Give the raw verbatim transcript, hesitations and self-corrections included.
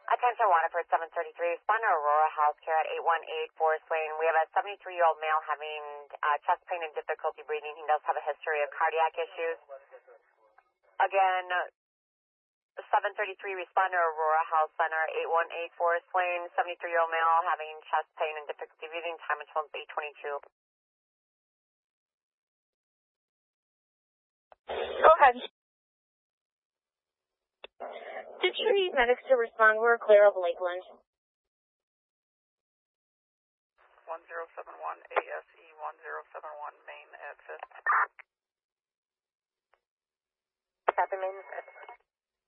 Attention Waterford seven thirty-three, responder Aurora Healthcare at eight one eight Forest Lane. We have a seventy-three-year-old male having uh, chest pain and difficulty breathing. He does have a history of cardiac issues. Again, seven thirty-three, responder Aurora Health Center, eight one eight Forest Lane, seventy-three-year-old male having chest pain and difficulty breathing. Time until eight twenty-two. Go ahead. Did you need medics to respond? We're clear of Lakeland. one zero seven one A S E one zero seven one main exit. Copy, main exit.